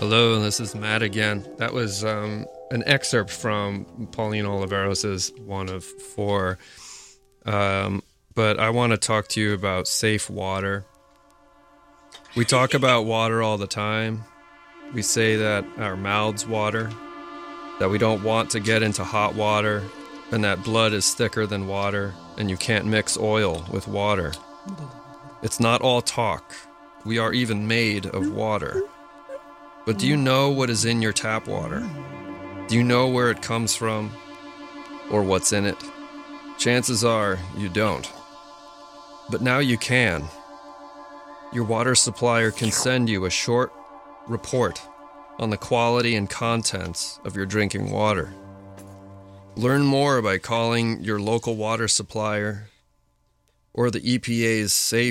Hello, this is Matt again. That was an excerpt from Pauline Oliveros' One of Four. But I want to talk to you about safe water. We talk about water all the time. We say that our mouths water, that we don't want to get into hot water, and that blood is thicker than water, and you can't mix oil with water. It's not all talk. We are even made of water. But do you know what is in your tap water? Do you know where it comes from or what's in it? Chances are you don't. But now you can. Your water supplier can send you a short report on the quality and contents of your drinking water. Learn more by calling your local water supplier or the EPA's Safe